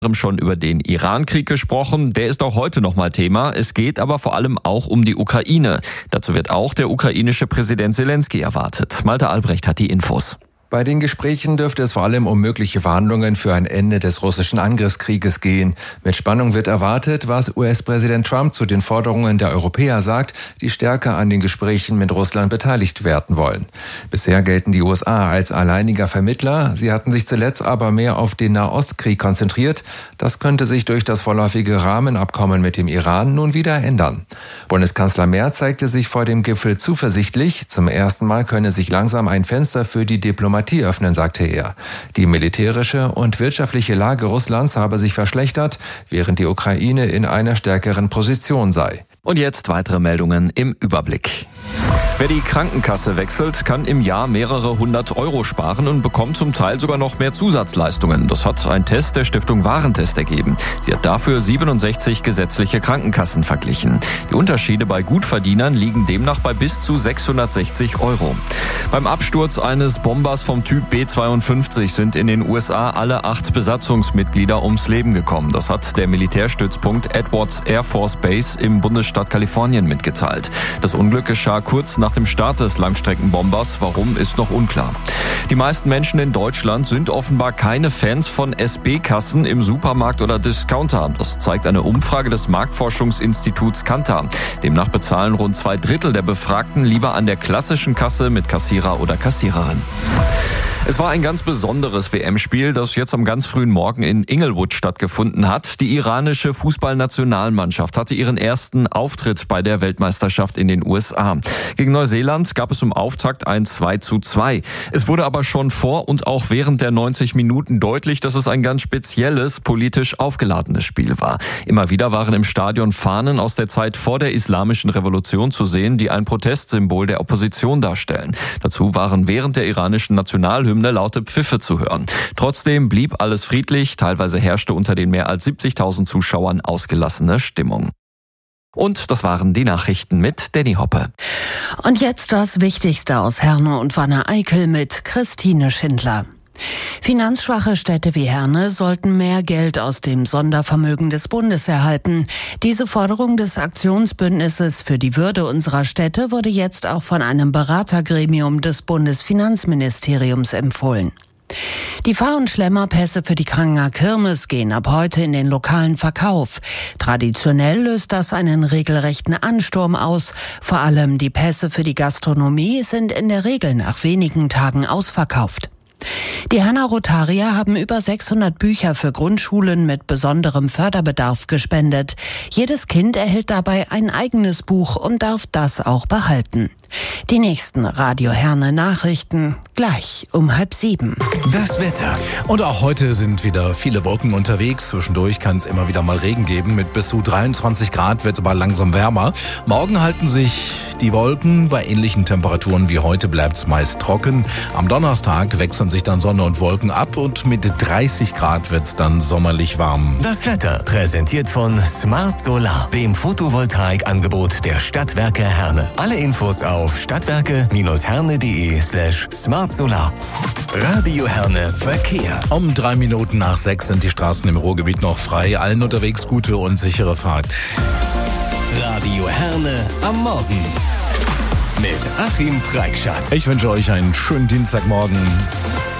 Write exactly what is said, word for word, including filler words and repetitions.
schon über den Iran-Krieg gesprochen. Der ist auch heute nochmal Thema. Es geht aber vor allem auch um die Ukraine. Dazu wird auch der ukrainische Präsident Selenskyj erwartet. Malte Albrecht hat die Infos. Bei den Gesprächen dürfte es vor allem um mögliche Verhandlungen für ein Ende des russischen Angriffskrieges gehen. Mit Spannung wird erwartet, was U S-Präsident Trump zu den Forderungen der Europäer sagt, die stärker an den Gesprächen mit Russland beteiligt werden wollen. Bisher gelten die U S A als alleiniger Vermittler. Sie hatten sich zuletzt aber mehr auf den Nahostkrieg konzentriert. Das könnte sich durch das vorläufige Rahmenabkommen mit dem Iran nun wieder ändern. Bundeskanzler Merz zeigte sich vor dem Gipfel zuversichtlich. Zum ersten Mal könne sich langsam ein Fenster für die Diplomatie öffnen, sagte er. Die militärische und wirtschaftliche Lage Russlands habe sich verschlechtert, während die Ukraine in einer stärkeren Position sei. Und jetzt weitere Meldungen im Überblick. Wer die Krankenkasse wechselt, kann im Jahr mehrere hundert Euro sparen und bekommt zum Teil sogar noch mehr Zusatzleistungen. Das hat ein Test der Stiftung Warentest ergeben. Sie hat dafür siebenundsechzig gesetzliche Krankenkassen verglichen. Die Unterschiede bei Gutverdienern liegen demnach bei bis zu sechshundertsechzig Euro. Beim Absturz eines Bombers vom Typ B zweiundfünfzig sind in den U S A alle acht Besatzungsmitglieder ums Leben gekommen. Das hat der Militärstützpunkt Edwards Air Force Base im Bundesstaat Kalifornien mitgeteilt. Das Unglück geschah kurz nach dem Start des Langstreckenbombers. Warum, ist noch unklar. Die meisten Menschen in Deutschland sind offenbar keine Fans von S B-Kassen im Supermarkt oder Discounter. Das zeigt eine Umfrage des Marktforschungsinstituts Kantar. Demnach bezahlen rund zwei Drittel der Befragten lieber an der klassischen Kasse mit Kassierer oder Kassiererin. Es war ein ganz besonderes W M-Spiel, das jetzt am ganz frühen Morgen in Inglewood stattgefunden hat. Die iranische Fußballnationalmannschaft hatte ihren ersten Auftritt bei der Weltmeisterschaft in den U S A. Gegen Neuseeland gab es zum Auftakt ein zwei zu zwei. Es wurde aber schon vor und auch während der neunzig Minuten deutlich, dass es ein ganz spezielles, politisch aufgeladenes Spiel war. Immer wieder waren im Stadion Fahnen aus der Zeit vor der Islamischen Revolution zu sehen, die ein Protestsymbol der Opposition darstellen. Dazu waren während der iranischen Nationalhymne laute Pfiffe zu hören. Trotzdem blieb alles friedlich, teilweise herrschte unter den mehr als siebzigtausend Zuschauern ausgelassene Stimmung. Und das waren die Nachrichten mit Danny Hoppe. Und jetzt das Wichtigste aus Herne und Wanne-Eickel mit Christine Schindler. Finanzschwache Städte wie Herne sollten mehr Geld aus dem Sondervermögen des Bundes erhalten. Diese Forderung des Aktionsbündnisses für die Würde unserer Städte wurde jetzt auch von einem Beratergremium des Bundesfinanzministeriums empfohlen. Die Fahr- und Schlemmerpässe für die Kranger Kirmes gehen ab heute in den lokalen Verkauf. Traditionell löst das einen regelrechten Ansturm aus. Vor allem die Pässe für die Gastronomie sind in der Regel nach wenigen Tagen ausverkauft. Die Herner Rotarier haben über sechshundert Bücher für Grundschulen mit besonderem Förderbedarf gespendet. Jedes Kind erhält dabei ein eigenes Buch und darf das auch behalten. Die nächsten Radio Herne Nachrichten gleich um halb sieben. Das Wetter. Und auch heute sind wieder viele Wolken unterwegs. Zwischendurch kann es immer wieder mal Regen geben. Mit bis zu dreiundzwanzig Grad wird es aber langsam wärmer. Morgen halten sich die Wolken. Bei ähnlichen Temperaturen wie heute bleibt es meist trocken. Am Donnerstag wechseln sich dann Sonne und Wolken ab und mit dreißig Grad wird es dann sommerlich warm. Das Wetter präsentiert von Smart Solar, dem Photovoltaikangebot der Stadtwerke Herne. Alle Infos auf stadtwerke-herne.de slash smartsolar. Radio Herne Verkehr. Um drei Minuten nach sechs sind die Straßen im Ruhrgebiet noch frei. Allen unterwegs gute und sichere Fahrt. Radio Herne am Morgen mit Achim Preikschat. Ich wünsche euch einen schönen Dienstagmorgen.